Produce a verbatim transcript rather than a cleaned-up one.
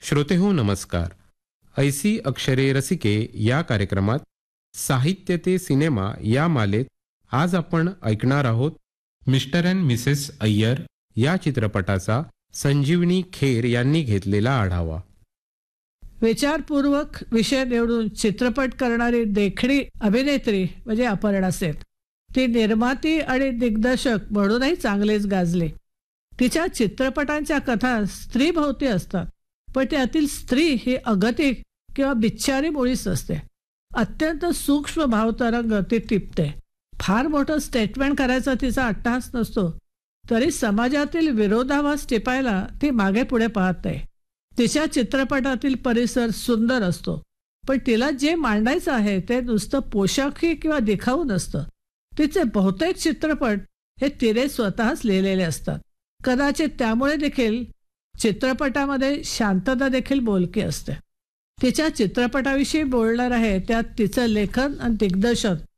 श्रोतेहो नमस्कार. ऐसी अक्षरे रसिके या कार्यक्रमात साहित्य ते सिनेमा या मालेत आज आपण ऐकणार आहोत मिस्टर अँड मिसेस अय्यर या चित्रपटाचा संजीवनी खेर यांनी घेतलेला आढावा. विचारपूर्वक विषय निवडून चित्रपट करणारी देखणी अभिनेत्री म्हणजे अपर्णा सेन. ती निर्माती आणि दिग्दर्शक म्हणूनही चांगलेच गाजले. तिच्या चित्रपटांच्या कथा स्त्रीभोवती असतात, पण त्यातील स्त्री ही अगतिक किंवा बिच्चारी मुळीच असते. अत्यंत सूक्ष्म भावतरंग ती टिपते. फार मोठं स्टेटमेंट करायचा तिचा अट्टहास नसतो, तरी समाजातील विरोधाभास टिपायला ती मागे पुढे पाहत नाही. तिच्या चित्रपटातील परिसर सुंदर असतो, पण तिला जे मांडायचं आहे ते नुसतं पोशाखी किंवा दिखाऊ नसतं. तिचे बहुतेक चित्रपट हे तिने स्वतःच लिहिलेले असतात. कदाचित त्यामुळे देखील चित्रपटामध्ये शांतता देखील बोलकी असते. तिच्या चित्रपटाविषयी बोलणार आहे त्यात तिचं लेखन आणि दिग्दर्शन